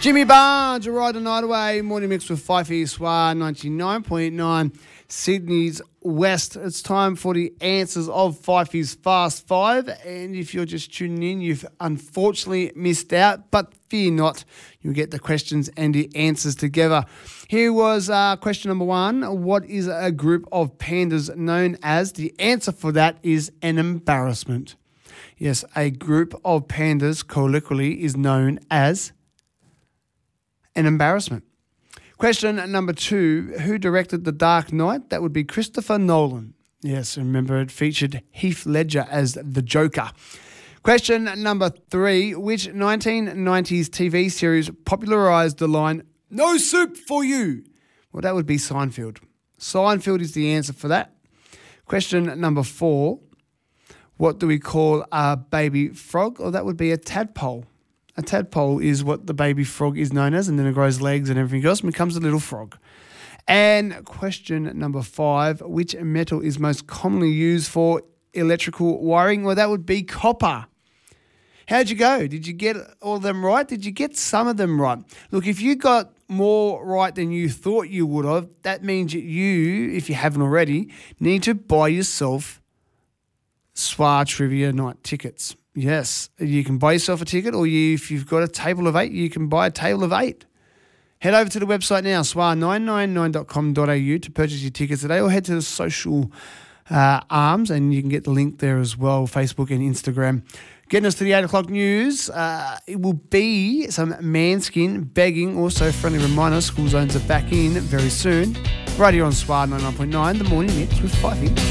Jimmy Barnes, a Ride the Night Away, morning mix with Fifey Swar, 99.9, Sydney's West. It's time for the answers of Fifey's Fast Five, and if you're just tuning in, you've unfortunately missed out, but fear not, you'll get the questions and the answers together. Here was question number one. What is a group of pandas known as? The answer for that is an embarrassment. Yes, a group of pandas colloquially is known as an embarrassment. Question number two, who directed The Dark Knight? That would be Christopher Nolan. Yes, remember it featured Heath Ledger as the Joker. Question number three, which 1990s TV series popularised the line, "No soup for you"? Well, that would be Seinfeld. Seinfeld is the answer for that. Question number four, what do we call a baby frog? Well, that would be a tadpole. A tadpole is what the baby frog is known as, and then it grows legs and everything else and becomes a little frog. And question number five, which metal is most commonly used for electrical wiring? Well, that would be copper. How'd you go? Did you get all of them right? Did you get some of them right? Look, if you got more right than you thought you would have, that means that you, if you haven't already, need to buy yourself Swar Trivia Night tickets. Yes, you can buy yourself a ticket, or if you've got a table of 8, you can buy a table of 8. Head over to the website now, swar999.com.au to purchase your tickets today, or head to the social arms and you can get the link there as well, Facebook and Instagram. Getting us to the 8 o'clock news, it will be some Manskin begging. Also, friendly reminder, school zones are back in very soon. Right here on Swar 99.9, the morning mix with Fifey.